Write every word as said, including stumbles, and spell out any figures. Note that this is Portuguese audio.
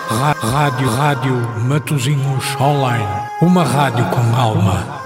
Ra- Rádio, rádio Matosinhos Online. Uma rádio com alma.